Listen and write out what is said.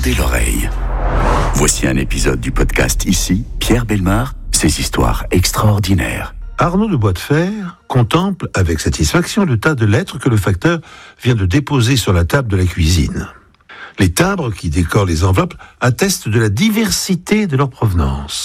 tendez l'oreille. Voici un épisode du podcast Ici, Pierre Bellemare, ses histoires extraordinaires. Arnaud de Boisdefer contemple avec satisfaction le tas de lettres que le facteur vient de déposer sur la table de la cuisine. Les timbres qui décorent les enveloppes attestent de la diversité de leur provenance.